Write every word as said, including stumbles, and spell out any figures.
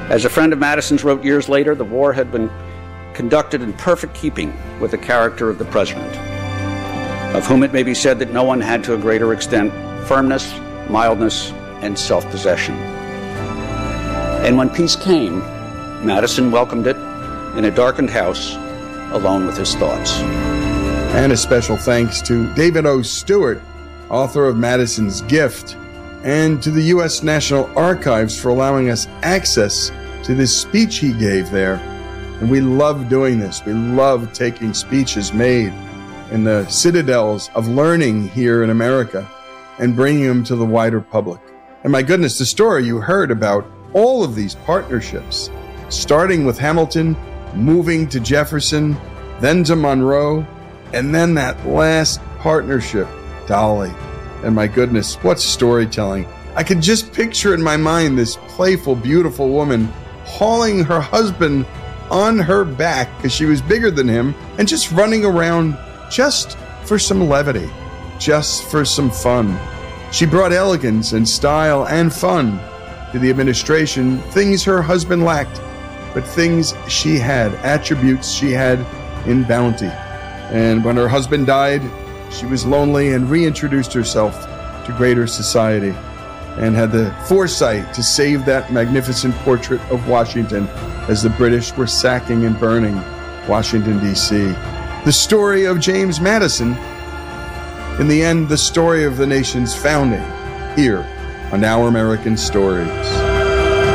As a friend of Madison's wrote years later, the war had been conducted in perfect keeping with the character of the president, of whom it may be said that no one had to a greater extent firmness, mildness, and self-possession. And when peace came, Madison welcomed it in a darkened house, alone with his thoughts. And a special thanks to David O. Stewart, author of Madison's Gift, and to the U S National Archives for allowing us access to this speech he gave there. And we love doing this. We love taking speeches made in the citadels of learning here in America and bringing them to the wider public. And my goodness, the story you heard about all of these partnerships, starting with Hamilton, moving to Jefferson, then to Monroe, and then that last partnership, Dolley. And my goodness, what storytelling. I could just picture in my mind this playful, beautiful woman hauling her husband on her back because she was bigger than him and just running around just for some levity, just for some fun. She brought elegance and style and fun to the administration, things her husband lacked, but things she had, attributes she had in bounty. And when her husband died, she was lonely and reintroduced herself to greater society and had the foresight to save that magnificent portrait of Washington as the British were sacking and burning Washington, D C The story of James Madison, in the end, the story of the nation's founding, here on Our American Stories.